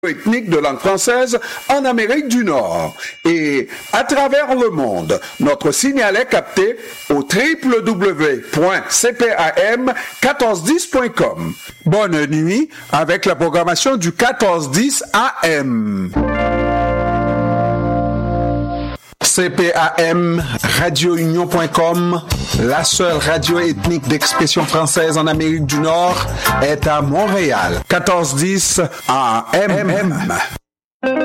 ethnique de langue française en Amérique du Nord. Et à travers le monde, notre signal est capté au www.cpam1410.com. Bonne nuit avec la programmation du 1410 AM. CPAM, radiounion.com, la seule radio ethnique d'expression française en Amérique du Nord, est à Montréal. 1410 AM.